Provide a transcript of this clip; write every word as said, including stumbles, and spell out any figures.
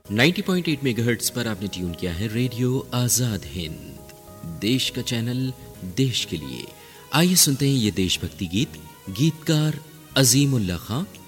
नब्बे पॉइंट आठ मेगाहर्ट्ज़ पर आपने ट्यून किया है रेडियो आजाद हिंद, देश का चैनल, देश के लिए। आइए सुनते हैं ये देशभक्ति गीत। गीतकार अजीमुल्लाह खां,